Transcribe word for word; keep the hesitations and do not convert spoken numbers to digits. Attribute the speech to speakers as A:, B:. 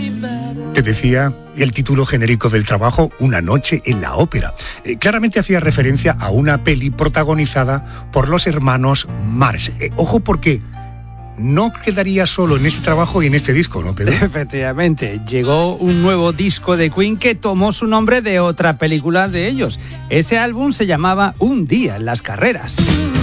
A: Te decía el título genérico del trabajo, Una noche en la ópera. Eh, claramente hacía referencia a una peli protagonizada por los hermanos Marx. Eh, ojo porque no quedaría solo en este trabajo y en este disco, ¿no, Pedro?
B: Efectivamente, llegó un nuevo disco de Queen que tomó su nombre de otra película de ellos. Ese álbum se llamaba Un día en las carreras.